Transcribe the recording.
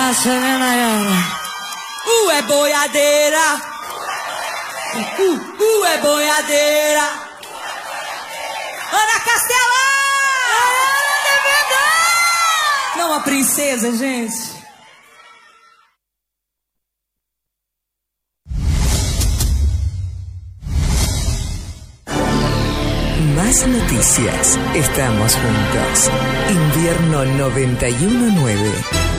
É boiadeira. É boiadeira. Ana Castela! Não, a princesa, gente. Más noticias. Estamos juntos. Invierno 91.9.